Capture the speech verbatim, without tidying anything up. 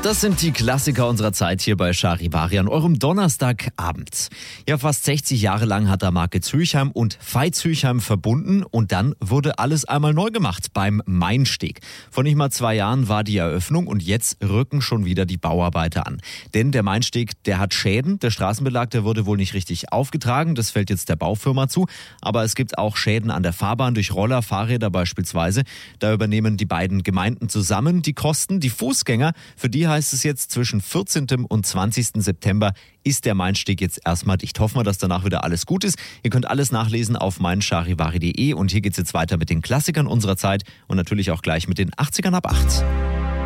Das sind die Klassiker unserer Zeit hier bei Charivari an eurem Donnerstagabend. Ja, fast sechzig Jahre lang hat da Marke Zülchheim und Veit Zülchheim verbunden und dann wurde alles einmal neu gemacht beim Mainsteg. Vor nicht mal zwei Jahren war die Eröffnung und jetzt rücken schon wieder die Bauarbeiter an. Denn der Mainsteg, der hat Schäden. Der Straßenbelag, der wurde wohl nicht richtig aufgetragen. Das fällt jetzt der Baufirma zu. Aber es gibt auch Schäden an der Fahrbahn durch Roller, Fahrräder beispielsweise. Da übernehmen die beiden Gemeinden zusammen die Kosten. Die Fußgänger, für die heißt es jetzt, zwischen vierzehnten und zwanzigsten September ist der Mainsteg jetzt erstmal dicht. Hoffen wir, dass danach wieder alles gut ist. Ihr könnt alles nachlesen auf mein charivari punkt de und hier geht's jetzt weiter mit den Klassikern unserer Zeit und natürlich auch gleich mit den achtzigern ab acht.